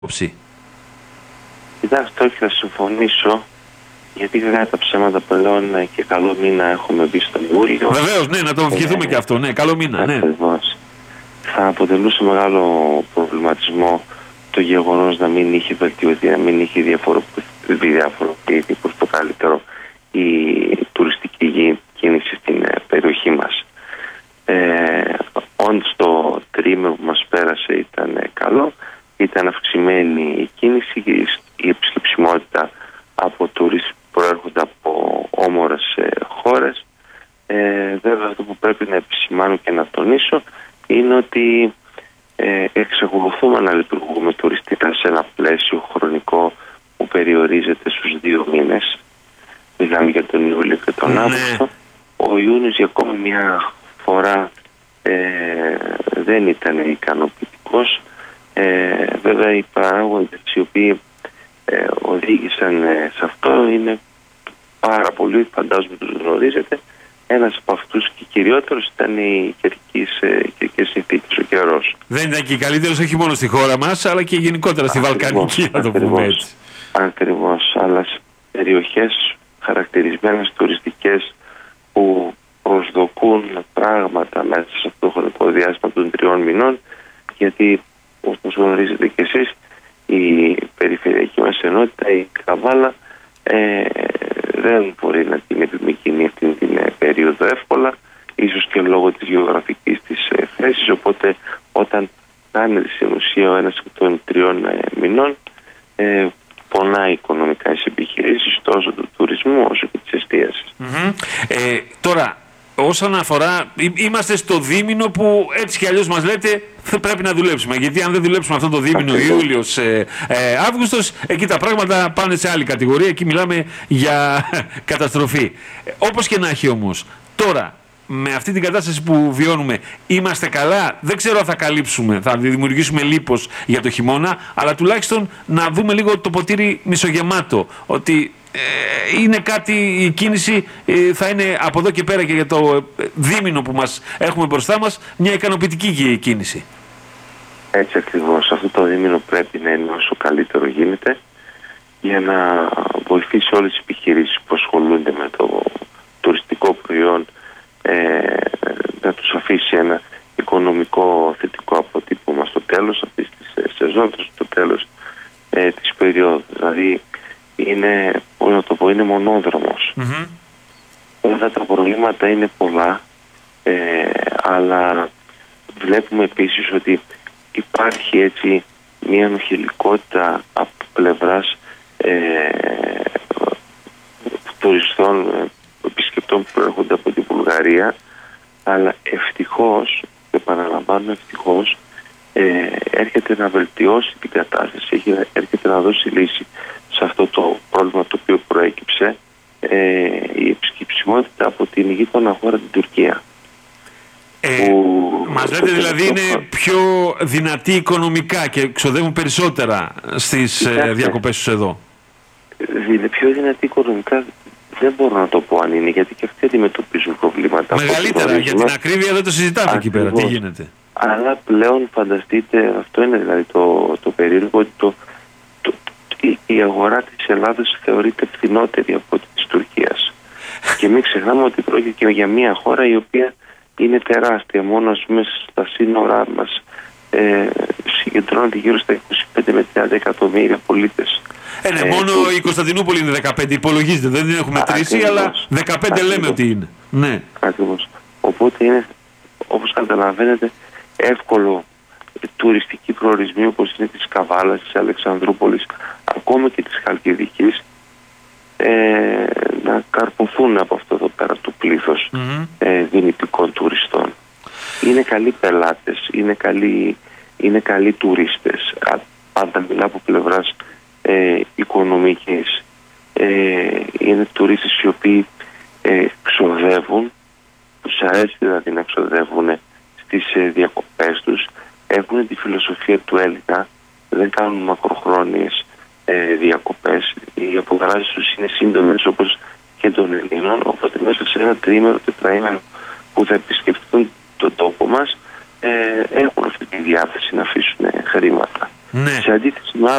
άποψη. Κοιτάξτε, όχι, θα συμφωνήσω, γιατί κατά τα ψέματα πλέον και καλό μήνα έχουμε μπει στον Ιούλιο. Βεβαίως, ναι, να το ευχηθούμε και αυτό, ναι, καλό μήνα, ναι. Ακριβώς. Θα αποτελούσε μεγάλο προβληματισμό το γεγονός να μην είχε βελτιωθεί, να μην είχε διαφοροποιηθεί προς το καλύτερο η τουριστική κίνηση στην περιοχή μας. Όντως το τρίμηνο που μας πέρασε ήταν καλό, ήταν αυξημένη η κίνηση, η επισκεψιμότητα από τουρίστες που προέρχονται από όμορες χώρες. Βέβαια, αυτό που πρέπει να επισημάνω και να τονίσω είναι ότι εξακολουθούμε να λειτουργούμε τουριστικά σε ένα πλαίσιο χρονικό που περιορίζεται στους 2 μήνες. Μιλάμε για τον Ιούλιο και τον Αύγουστο. Ο Ιούνιος για ακόμη μια φορά δεν ήταν ικανοποιητικός. Βέβαια, οι παράγοντες οι οποίοι οδήγησαν σε αυτό είναι πάρα πολλοί, φαντάζομαι τους γνωρίζετε. Ένας από αυτούς και κυριότερος ήταν οι καιρικές συνθήκες, ο καιρός. Δεν ήταν και καλύτερος όχι μόνο στη χώρα μας, αλλά και γενικότερα στη Βαλκανική, να το πούμε έτσι. Ακριβώς, αλλά σε περιοχές χαρακτηρισμένες τουριστικές που προσδοκούν πράγματα μέσα σε αυτό το χρονικό διάστημα των 3 μηνών, γιατί όπως γνωρίζετε και εσείς, η περιφερειακή μας ενότητα, η Καβάλα, δεν μπορεί να την επιμηκυνεί αυτή την περίοδο εύκολα, ίσως και λόγω της γεωγραφικής της θέσης, οπότε όταν κάνει στην ουσία ο ένας από των 3 μηνών, πονάει οικονομικά στις επιχειρήσεις, τόσο του τουρισμού όσο και της εστίασης. Τώρα, όσον αφορά, είμαστε στο δίμηνο που έτσι κι αλλιώς μας λέτε πρέπει να δουλέψουμε. Γιατί αν δεν δουλέψουμε αυτό το δίμηνο, Ιούλιος, Αύγουστος, εκεί τα πράγματα πάνε σε άλλη κατηγορία. Εκεί μιλάμε για καταστροφή. Όπως και να έχει όμως, τώρα με αυτή την κατάσταση που βιώνουμε, είμαστε καλά. Δεν ξέρω αν θα καλύψουμε, θα δημιουργήσουμε λίπος για το χειμώνα, αλλά τουλάχιστον να δούμε λίγο το ποτήρι μισογεμάτο. Ότι είναι κάτι, η κίνηση θα είναι από εδώ και πέρα και για το δίμηνο που μας έχουμε μπροστά μας μια ικανοποιητική κίνηση. Έτσι ακριβώς. Αυτό το δίμηνο πρέπει να είναι όσο καλύτερο γίνεται για να βοηθήσει όλες τις επιχειρήσεις που ασχολούνται με το τουριστικό προϊόν, να τους αφήσει ένα οικονομικό θετικό αποτύπωμα στο τέλος αυτής της σεζόν, στο τέλος της περίοδου. Δηλαδή είναι, πώς να το πω, είναι μονόδρομος. Όλα τα προβλήματα είναι πολλά, αλλά βλέπουμε επίσης ότι υπάρχει έτσι μια ανοχηλικότητα από πλευράς τουριστών, επισκεπτών που προέρχονται από την Βουλγαρία, αλλά ευτυχώς, και παραλαμβάνω ευτυχώς, έρχεται να βελτιώσει την κατάσταση, έρχεται να δώσει λύση σε αυτό το πρόβλημα το οποίο προέκυψε, η επισκεψιμότητα από την γείτονα χώρα την Τουρκία. Μας λέτε δηλαδή είναι πιο δυνατή οικονομικά και ξοδεύουν περισσότερα στις διακοπές τους εδώ. Είναι πιο δυνατή οικονομικά, δεν μπορώ να το πω αν είναι, γιατί και αυτοί αντιμετωπίζουν προβλήματα. Μεγαλύτερα, για την ακρίβεια δεν το συζητάμε εκεί πέρα, τι γίνεται. Αλλά πλέον φανταστείτε, αυτό είναι δηλαδή το περίεργο, ότι η αγορά της Ελλάδας θεωρείται φθηνότερη από της Τουρκίας. Και μην ξεχνάμε ότι πρόκειται και για μια χώρα η οποία είναι τεράστια. Μόνο ας πούμε στα σύνορά μας συγκεντρώνεται γύρω στα 25 με 30 εκατομμύρια πολίτες. Μόνο η Κωνσταντινούπολη είναι 15, υπολογίζεται, δεν την έχουμε μετρήσει, αλλά 15 λέμε ότι είναι. Ναι. Ακριβώς. Οπότε είναι, όπως καταλαβαίνετε, εύκολο τουριστικοί προορισμοί όπως είναι της Καβάλας, της Αλεξανδρούπολης, ακόμα και της Χαλκιδικής, να καρποθούν από αυτό εδώ πέρα το πλήθος δυνητικών τουριστών. Είναι καλοί πελάτες, είναι καλοί τουρίστες. Πάντα μιλάω από πλευράς οικονομικής. Είναι τουρίστες οι οποίοι ξοδεύουν, τους αρέσει δηλαδή να ξοδεύουν στις διακοπές τους, έχουν τη φιλοσοφία του Έλληνα, δεν κάνουν μακροχρόνιες διακοπές. Οι αποδράσεις τους είναι σύντομες όπως και των Ελλήνων, οπότε μέσα σε ένα τριήμερο, τετραήμερο που θα επισκεφτούν τον τόπο μας έχουν αυτή τη διάθεση να αφήσουν χρήματα. Ναι. Σε αντίθεση με